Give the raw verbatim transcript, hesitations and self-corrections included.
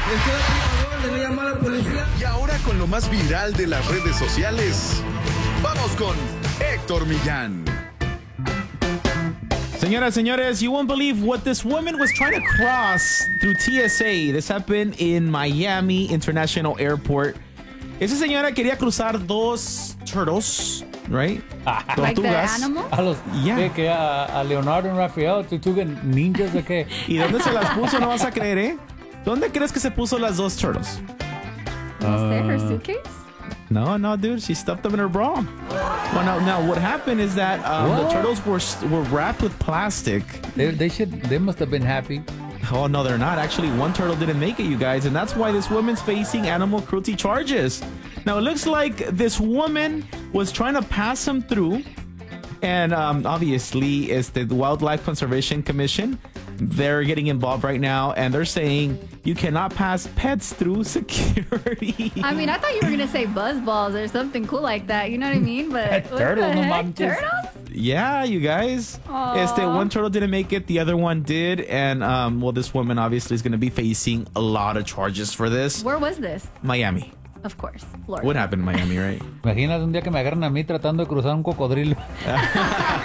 Y ahora con lo más viral de las redes sociales, vamos con Héctor Millán. Señoras, señores, you won't believe what this woman was trying to cross through T S A. This happened in Miami International Airport. Esa señora quería cruzar dos turtles, right? Like the animal? A los, Yeah. ¿qué, que a, a Leonardo y Rafael, ¿Tortuga ninjas de qué? ¿Y dónde se las puso? No vas a creer, ¿eh? ¿Dónde crees que se puso las dos turtles? Was there her suitcase? No, no, dude. She stuffed them in her bra. Well, now, now what happened is that um, the What? turtles were were wrapped with plastic. They, they should. They must have been happy. Oh, no, they're not. Actually, one turtle didn't make it, you guys. And that's why this woman's facing animal cruelty charges. Now, it looks like this woman was trying to pass him through. And um, obviously, it's the Wildlife Conservation Commission. They're getting involved right now. And they're saying you cannot pass pets through security. I mean, I thought you were going to say buzz balls or something cool like that. You know what I mean? But Pet what turtle, the no heck? manches. Turtles? Yeah, you guys. Aw. Este, one turtle didn't make it. The other one did. And, um, well, this woman obviously is going to be facing a lot of charges for this. Where was this? Miami. Of course, Florida. What happened in Miami, right? Imagínate un día que me agarran a mí tratando de cruzar un cocodrilo.